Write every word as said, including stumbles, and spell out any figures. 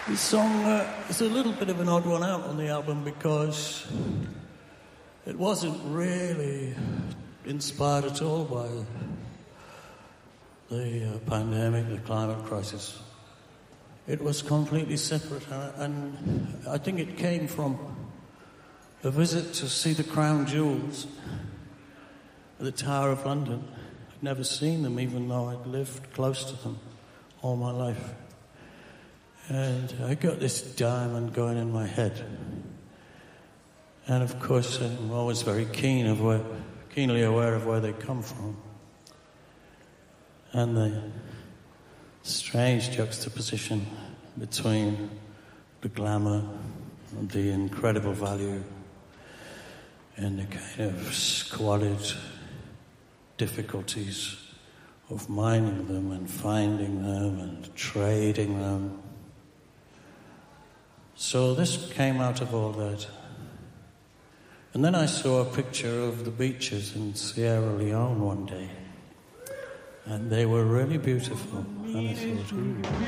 This song uh, is a little bit of an odd one out on the album because it wasn't really inspired at all by the uh, pandemic, the climate crisis. It was completely separate, and, and I think it came from a visit to see the Crown Jewels at the Tower of London. I'd never seen them, even though I'd lived close to them all my life. And I got this diamond going in my head. And of course, I'm always very keen of where, keenly aware of where they come from. And the strange juxtaposition between the glamour and the incredible value and the kind of squalid difficulties of mining them and finding them and trading them. So this came out of all that. And then I saw a picture of the beaches in Sierra Leone one day. And they were really beautiful. And I thought, ooh.